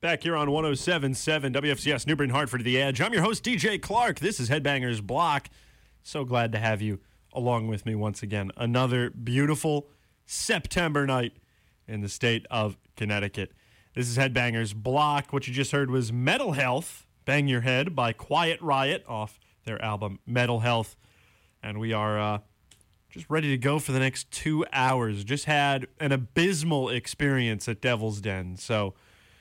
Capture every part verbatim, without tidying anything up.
Back here on one oh seven point seven W F C S New Britain Hartford, The Edge. I'm your host, D J Clark. This is Headbangers Block. So glad to have you along with me once again. Another beautiful September night in the state of Connecticut. This is Headbangers Block. What you just heard was Metal Health, Bang Your Head by Quiet Riot off their album Metal Health. And we are uh, just ready to go for the next two hours. Just had an abysmal experience at Devil's Den. So,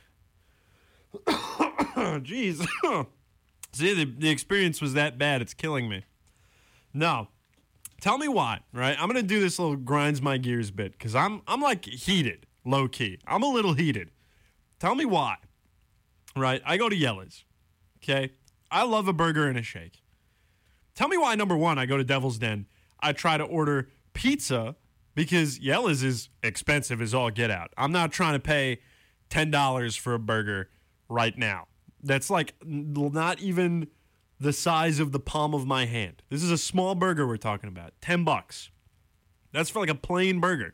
jeez. See, the, the experience was that bad. It's killing me. No. Tell me why, right? I'm going to do this little grinds my gears bit because I'm, I'm like heated, low key. I'm a little heated. Tell me why, right? I go to Yella's, okay? I love a burger and a shake. Tell me why, number one, I go to Devil's Den. I try to order pizza because Yella's is expensive as all get out. I'm not trying to pay ten dollars for a burger right now. That's like not even the size of the palm of my hand. This is a small burger we're talking about. ten bucks. That's for like a plain burger.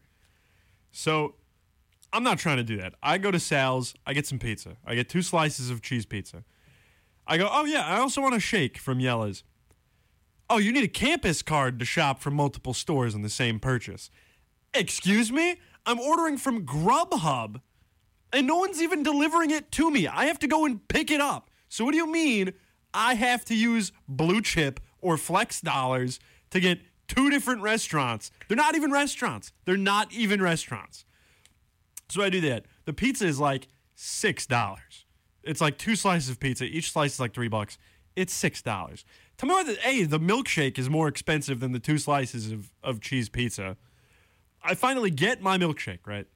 So I'm not trying to do that. I go to Sal's. I get some pizza. I get two slices of cheese pizza. I go, oh, yeah, I also want a shake from Yella's. Oh, you need a campus card to shop from multiple stores in the same purchase. Excuse me? I'm ordering from Grubhub, and no one's even delivering it to me. I have to go and pick it up. So what do you mean I have to use Blue Chip or Flex Dollars to get two different restaurants? They're not even restaurants. They're not even restaurants. So I do that. The pizza is like six dollars. It's like two slices of pizza. Each slice is like three bucks. It's six dollars. Tell me why the, hey, the milkshake is more expensive than the two slices of, of cheese pizza. I finally get my milkshake, right?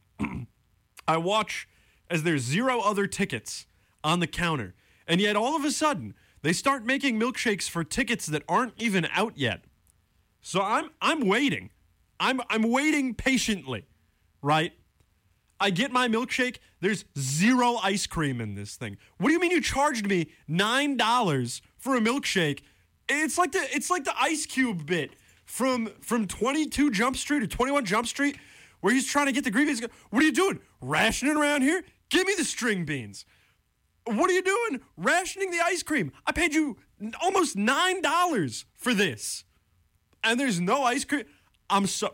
I watch as there's zero other tickets on the counter. And yet all of a sudden, they start making milkshakes for tickets that aren't even out yet. So I'm I'm waiting. I'm I'm waiting patiently, right? I get my milkshake. There's zero ice cream in this thing. What do you mean you charged me nine dollars for a milkshake? It's like the it's like the Ice Cube bit from from twenty-two Jump Street or twenty-one Jump Street where he's trying to get the green beans. What are you doing? Rationing around here? Give me the string beans. What are you doing? Rationing the ice cream. I paid you almost nine dollars for this. And there's no ice cream. I'm so...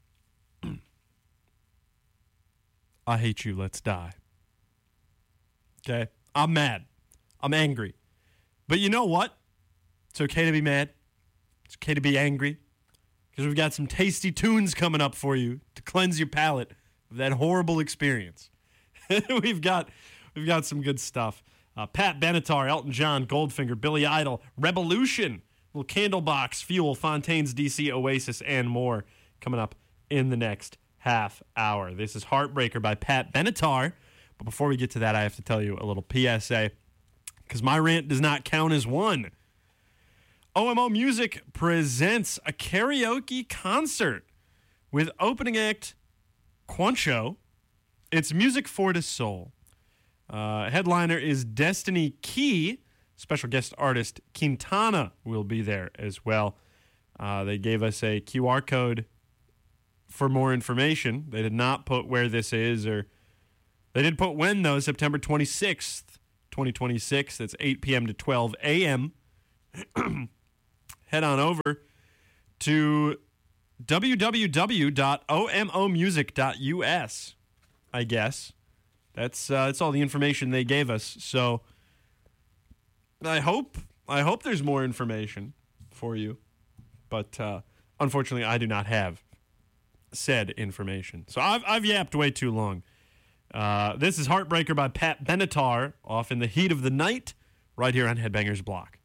I hate you. Let's die. Okay? I'm mad. I'm angry. But you know what? It's okay to be mad. It's okay to be angry. Because we've got some tasty tunes coming up for you to cleanse your palate of that horrible experience. we've got we've got some good stuff. Uh, Pat Benatar, Elton John, Goldfinger, Billy Idol, Revolution, little Candlebox, Fuel, Fontaines D C, Oasis, and more coming up in the next half hour. This is Heartbreaker by Pat Benatar. But before we get to that, I have to tell you a little P S A because my rant does not count as one. O M O Music presents a karaoke concert with opening act Quancho. It's Music for the Soul. Uh, headliner is Destiny Key. Special guest artist Quintana will be there as well. Uh, they gave us a Q R code for more information. They did not put where this is, or they did put when, though, September twenty-sixth, twenty twenty-six. That's eight p.m. to twelve a.m. Head on over to w w w dot o m o music dot u s, I guess. That's uh, that's all the information they gave us. So I hope I hope there's more information for you. But uh, unfortunately, I do not have said information. So I've, I've yapped way too long. Uh, this is Heartbreaker by Pat Benatar off in the heat of the night right here on Headbangers Block.